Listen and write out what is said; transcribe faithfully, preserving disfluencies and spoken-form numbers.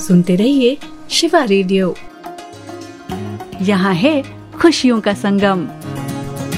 सुनते रहिए शिवा रेडियो। यहाँ है खुशियों का संगम।